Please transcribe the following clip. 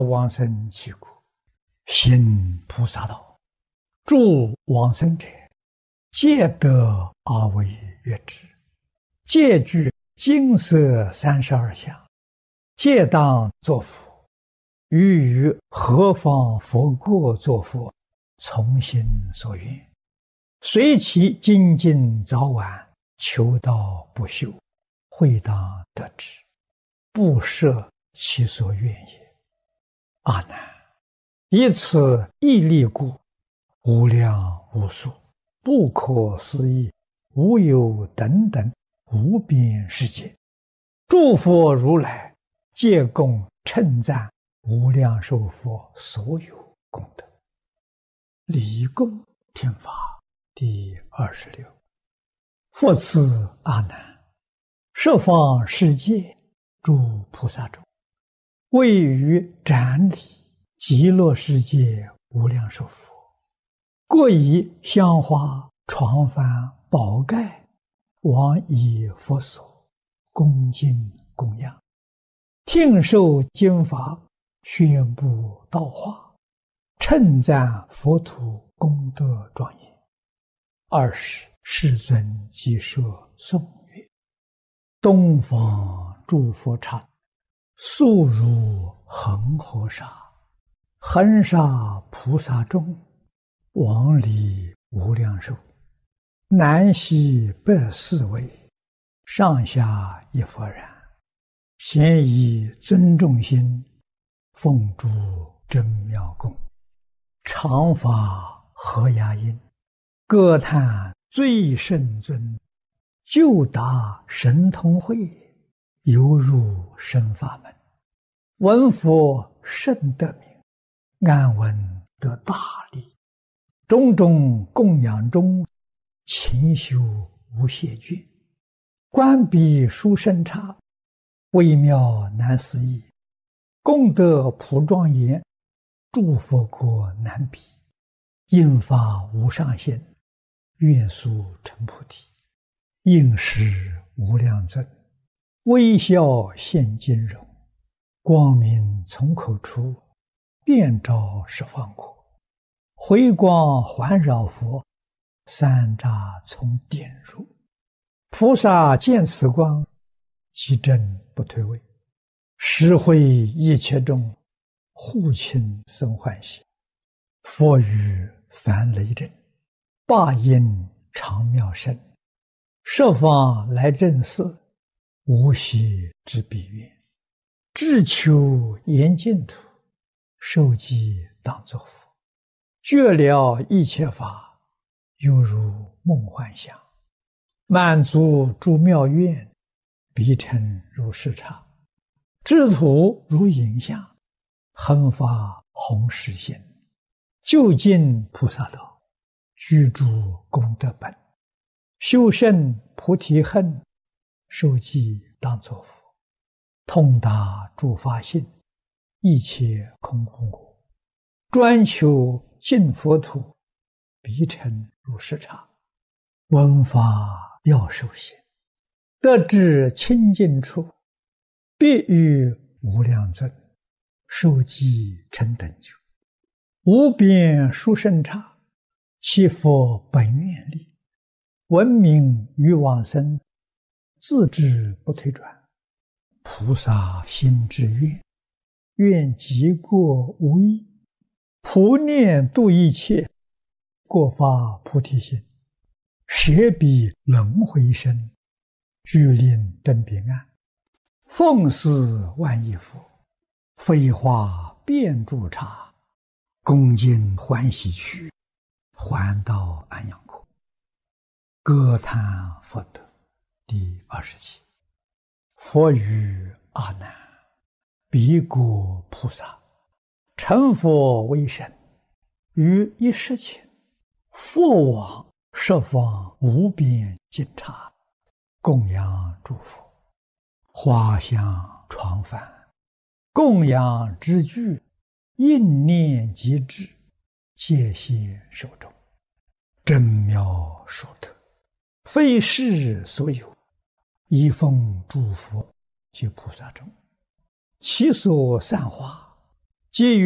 往生其国，行菩萨道，助往生者，皆得而为悦之，皆具金色32相，皆当作佛。于何方佛国作佛，从心所愿，随其精进早晚，求道不休，会当得之，不设其所愿也。阿难，以此一力故，无量无数不可思议无有等等无边世界，诸佛如来皆共称赞无量寿佛所有功德。礼供听法第26。复次阿难，十方世界诸菩萨中，位于展礼极乐世界无量寿佛，各以香花床幡宝盖往以佛所，恭敬供养，听受经法，宣布道化，称赞佛土功德庄严。20世尊即说颂曰：东方诸佛刹，速如恒河沙，恒沙菩萨众，往礼无量寿，南西北四位，上下一佛然，咸以尊重心，奉诸真妙供，常发和雅音，歌叹最胜尊，就达神通会，犹入深法门，闻佛甚得名，安闻得大利，种种供养中，勤修无懈倦，观彼殊胜刹，微妙难思议，功德普庄严，诸佛国难比，应发无上限，愿速成菩提，应时无量尊，微笑现金容，光明从口出，遍照十方国，回光环绕佛，三匝从点入，菩萨见此光，其正不退位，实会一切众，护亲生欢喜。佛语凡雷震，霸音常妙声，十方来正寺，无息之彼愿，志求严净土，受记当作佛，觉了一切法，犹如梦幻想，满足诸妙愿，彼尘如视刹，智土如影像，恒发弘誓心，究竟菩萨道，居住功德本，修胜菩提恨，受记当作佛，通达诸法性，一切空空果，专求净佛土，彼尘如视刹，闻法要受行，得至清净处，必与无量尊，受记成等觉，无边殊胜刹，其佛本愿力，闻名于往生，自知不退转，菩萨心之愿，愿极过无异，普念度一切，过发菩提心，舍彼轮回身，具令登彼岸，奉祀万亿佛，飞花遍诸刹，恭敬欢喜去，还到安养国。歌叹佛德第27。佛语阿难：彼国菩萨成佛为身，于一时前，复往十方无边尽刹，供养诸佛，花香床幡，供养之具，应念即至，戒现手中，真妙殊特，非世所有，一奉诸佛及菩萨众，其所散花， 皆于